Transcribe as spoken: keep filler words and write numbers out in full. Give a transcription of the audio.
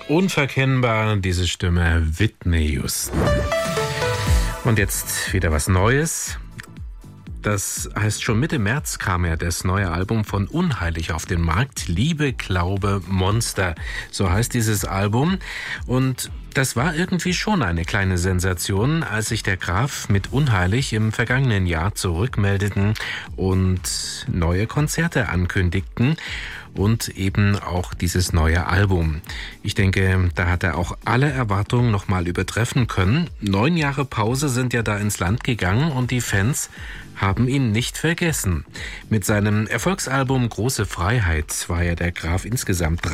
Unverkennbar, diese Stimme Whitney Houston. Und jetzt wieder was Neues. Das heißt, schon Mitte März kam ja das neue Album von Unheilig auf den Markt. Liebe, Glaube, Monster. So heißt dieses Album. Und das war irgendwie schon eine kleine Sensation, als sich der Graf mit Unheilig im vergangenen Jahr zurückmeldeten und neue Konzerte ankündigten. Und eben auch dieses neue Album. Ich denke, da hat er auch alle Erwartungen nochmal übertreffen können. Neun Jahre Pause sind ja da ins Land gegangen und die Fans haben ihn nicht vergessen. Mit seinem Erfolgsalbum Große Freiheit war ja der Graf insgesamt